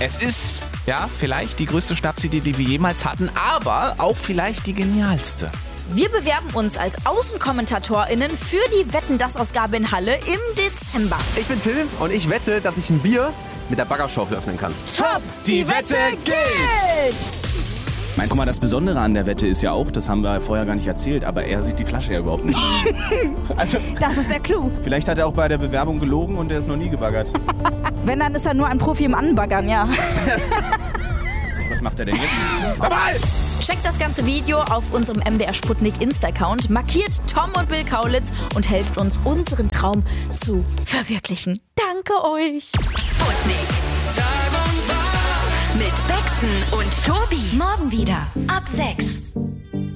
Es ist, ja, vielleicht die größte Schnapsidee, die wir jemals hatten, aber auch vielleicht die genialste. Wir bewerben uns als AußenkommentatorInnen für die Wetten-dass-Ausgabe in Halle im Dezember. Ich bin Till und ich wette, dass ich ein Bier mit der Baggerschaufel öffnen kann. Top! Die Wette gilt! Guck mal, das Besondere an der Wette ist ja auch, das haben wir vorher gar nicht erzählt, aber er sieht die Flasche ja überhaupt nicht. Also, Das ist der Clou. vielleicht hat er auch bei der Bewerbung gelogen und er ist noch nie gebaggert. Wenn, dann ist er nur ein Profi im Anbaggern, ja. Was macht er denn jetzt? Dabei! Checkt das ganze Video auf unserem MDR Sputnik Insta-Account, markiert Tom und Bill Kaulitz und helft uns, unseren Traum zu verwirklichen. Danke euch! Sputnik. Tag und Tag mit Bexen und Tobi. Morgen wieder ab 6.